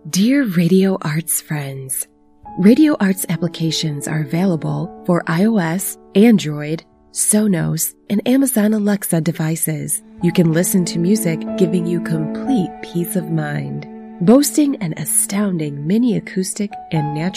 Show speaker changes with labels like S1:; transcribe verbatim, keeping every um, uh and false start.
S1: Dear Radio Arts friends, Radio Arts applications are available for iOS, Android, Sonos, and Amazon Alexa devices. You can listen to music giving you complete peace of mind. Boasting an astounding mini acoustic and natural